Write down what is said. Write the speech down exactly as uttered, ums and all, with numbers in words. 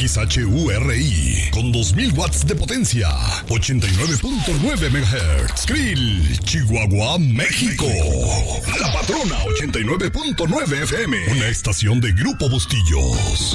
X H U R I, con dos mil watts de potencia, ochenta y nueve punto nueve megahertz. Krill, Chihuahua, México. La Patrona ochenta y nueve punto nueve F M, una estación de Grupo Bustillos.